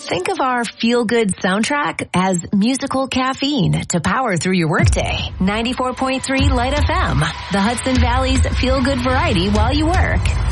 Think of our feel-good soundtrack as musical caffeine to power through your workday. 94.3 Light FM, the Hudson Valley's feel-good variety while you work.